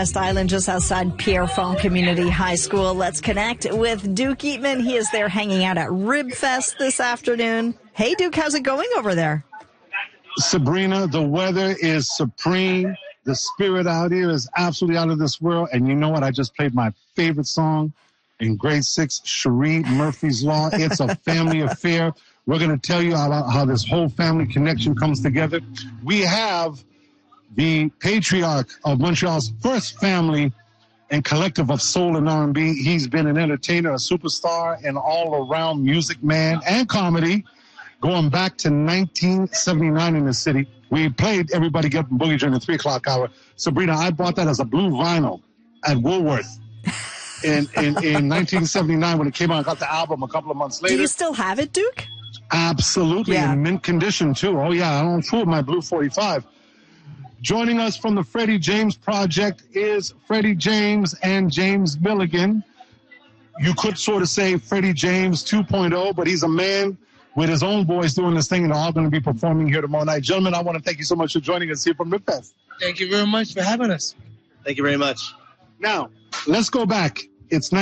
West Island, just outside Pierrefonds Community High School. Let's connect with Duke Eatman. He is there hanging out at Rib Fest this afternoon. Hey, Duke, how's it going over there? Sabrina, the weather is supreme. The spirit out here is absolutely out of this world. And you know what? I just played my favorite song in grade 6, Cherie, Murphy's Law. It's a family affair. We're going to tell you about how this whole family connection comes together. We have the patriarch of Montreal's first family and collective of soul and R&B. He's been an entertainer, a superstar, and all-around music man and comedy, going back to 1979 in the city. We played Everybody Get Up and Boogie during the 3 o'clock hour. Sabrina, I bought that as a blue vinyl at Woolworth in 1979 when it came out. I got the album a couple of months later. Do you still have it, Duke? Absolutely, yeah. In mint condition, too. Oh, yeah, I don't fool with my blue 45. Joining us from the Freddie James Project is Freddie James and James Milligan. You could sort of say Freddie James 2.0, but he's a man with his own voice doing this thing, and they're all going to be performing here tomorrow night. Gentlemen, I want to thank you so much for joining us here from Rib Fest. Thank you very much for having us. Thank you very much. Now, let's go back. It's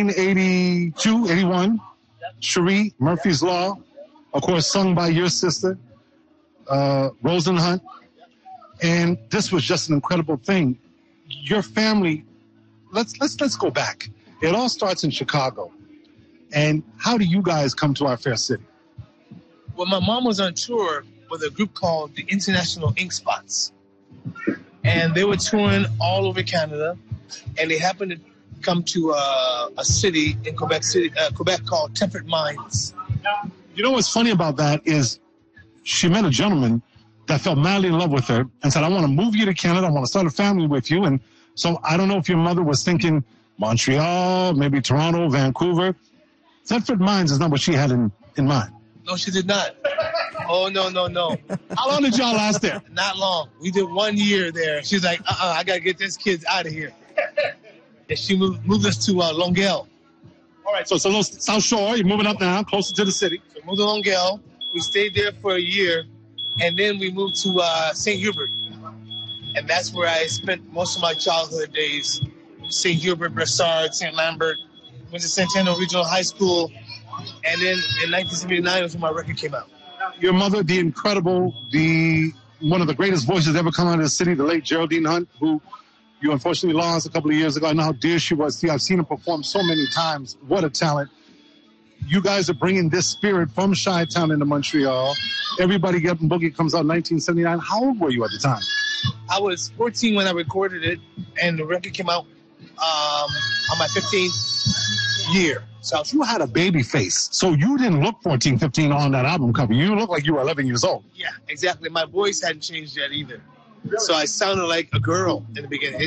1982, 81. Cherie, Murphy's Law, of course, sung by your sister, Rosen Hunt. And this was just an incredible thing. Your family, let's go back. It all starts in Chicago. And how do you guys come to our fair city? Well, my mom was on tour with a group called the International Ink Spots. And they were touring all over Canada. And they happened to come to a city in Quebec called Temperate Mines. You know what's funny about that is she met a gentleman that fell madly in love with her and said, I want to move you to Canada. I want to start a family with you. And so I don't know if your mother was thinking Montreal, maybe Toronto, Vancouver. Temperate Mines is not what she had in mind. No, she did not. Oh, no. How long did y'all last there? Not long. We did 1 year there. She's like, I got to get these kids out of here. And she moved us to Longueuil. All right, so it's a little South Shore. You're moving up now, closer to the city. So we moved to Longueuil. We stayed there for a year. And then we moved to St. Hubert. And that's where I spent most of my childhood days. St. Hubert, Brossard, St. Lambert. Went to Centennial Regional High School. And then in 1979 was when my record came out. Your mother, the incredible, one of the greatest voices ever come out of the city, the late Geraldine Hunt, who you unfortunately lost a couple of years ago. I know how dear she was. See, I've seen her perform so many times. What a talent. You guys are bringing this spirit from Chi-Town into Montreal. Everybody Get Up and Boogie comes out in 1979. How old were you at the time? I was 14 when I recorded it, and the record came out on my 15th year. So you had a baby face. So you didn't look 14, 15 on that album cover. You looked like you were 11 years old. Yeah, exactly. My voice hadn't changed yet either. So I sounded like a girl in the beginning.